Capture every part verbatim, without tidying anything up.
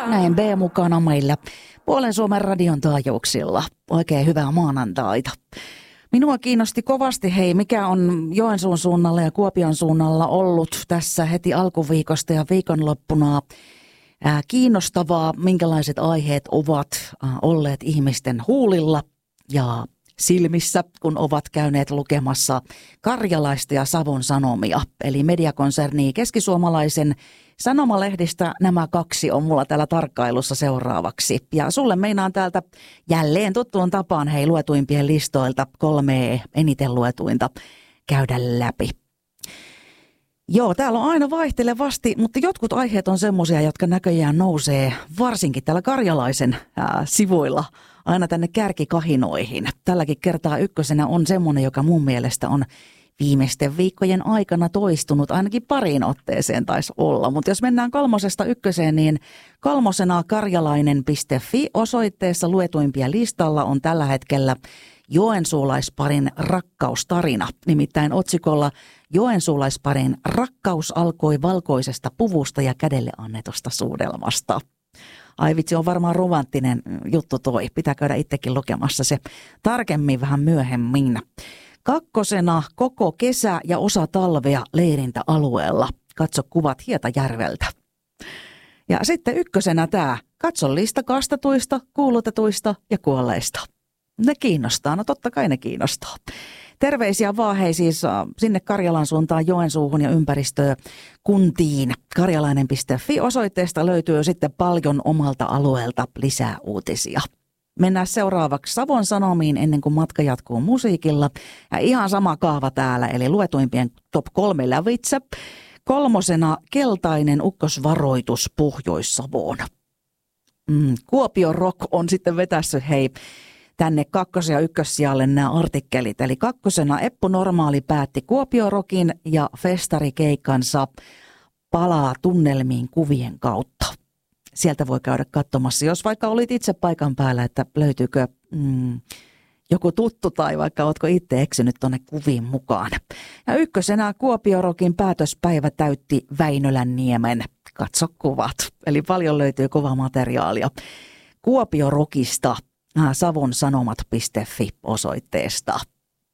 Näin B mukana meillä puolen Suomen radion taajuuksilla. Oikein hyvää maanantaita. Minua kiinnosti kovasti, hei, mikä on Joensuun suunnalla ja Kuopion suunnalla ollut tässä heti alkuviikosta ja viikonloppuna ää, kiinnostavaa, minkälaiset aiheet ovat ää, olleet ihmisten huulilla ja silmissä, kun ovat käyneet lukemassa Karjalaista ja Savon Sanomia, eli mediakonserni keskisuomalaisen sanomalehdistä. Nämä kaksi on mulla täällä tarkkailussa seuraavaksi. Ja sulle meinaan täältä jälleen tuttuun tapaan, hei, luetuimpien listoilta kolme eniten luetuinta käydä läpi. Joo, täällä on aina vaihtelevasti, mutta jotkut aiheet on semmoisia, jotka näköjään nousee varsinkin täällä Karjalaisen ää, sivuilla aina tänne kärkikahinoihin. Tälläkin kertaa ykkösenä on semmoinen, joka mun mielestä on viimeisten viikkojen aikana toistunut, ainakin pariin otteeseen taisi olla. Mutta jos mennään kolmosesta ykköseen, niin kolmosena karjalainen piste fi osoitteessa luetuimpia listalla on tällä hetkellä joensuulaisparin rakkaustarina. Nimittäin otsikolla joensuulaisparin rakkaus alkoi valkoisesta puvusta ja kädelle annetusta suudelmasta. Ai vitsi, on varmaan romanttinen juttu toi. Pitää käydä itsekin lukemassa se tarkemmin vähän myöhemmin. Kakkosena koko kesä ja osa talvea leirintäalueella. Katso kuvat Hietajärveltä. Ja sitten ykkösenä tämä. Katso lista kastatuista, kuulutetuista ja kuolleista. Ne kiinnostaa. No totta kai ne kiinnostaa. Terveisiä vaan hei siis sinne Karjalan suuntaan Joensuuhun ja ympäristökuntiin. Karjalainen piste fi osoitteesta löytyy sitten paljon omalta alueelta lisää uutisia. Mennään seuraavaksi Savon Sanomiin ennen kuin matka jatkuu musiikilla. Ja ihan sama kaava täällä, eli luetuimpien top kolme lävitse. Kolmosena keltainen ukkosvaroitus Pohjois-Savoon. Mm, Kuopio Rock on sitten vetässyt hei tänne kakkos- ja ykkössijalle nämä artikkelit. Eli kakkosena Eppu Normaali päätti Kuopio Rockin ja festarikeikkansa palaa tunnelmiin kuvien kautta. Sieltä voi käydä katsomassa, jos vaikka olit itse paikan päällä, että löytyykö mm, joku tuttu tai vaikka ootko itse eksynyt tuonne kuviin mukaan. Ja ykkösenä Kuopio Rockin päätöspäivä täytti Väinölänniemen. Katso kuvat. Eli paljon löytyy kovaa materiaalia Kuopio Rockista savonsanomat piste fi osoitteesta.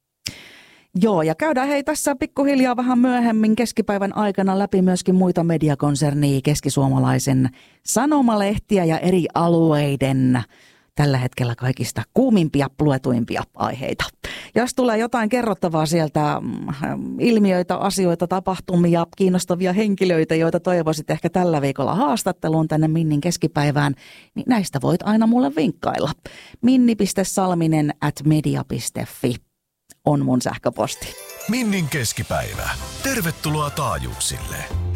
Joo, ja käydään hei tässä pikkuhiljaa vähän myöhemmin keskipäivän aikana läpi myöskin muita mediakonsernia, keskisuomalaisen sanomalehtiä ja eri alueiden tällä hetkellä kaikista kuumimpia, luetuimpia aiheita. Jos tulee jotain kerrottavaa sieltä, ilmiöitä, asioita, tapahtumia, kiinnostavia henkilöitä, joita toivoisit ehkä tällä viikolla haastatteluun tänne Minnin keskipäivään, niin näistä voit aina mulle vinkkailla. minni piste salminen at media piste fi on mun sähköposti. Minnin keskipäivä. Tervetuloa taajuuksille.